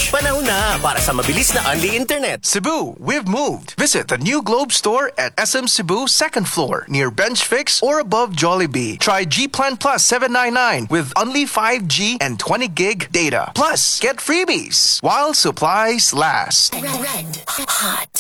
Panahon na para sa mabilis na unli internet. Cebu, we've moved. Visit the new Globe store at SM Cebu 2nd floor near Bench Fix or above Jollibee. Try G Plan Plus 799 with only 5G and 20 gig data. Plus, get freebies while supplies last. Red hot.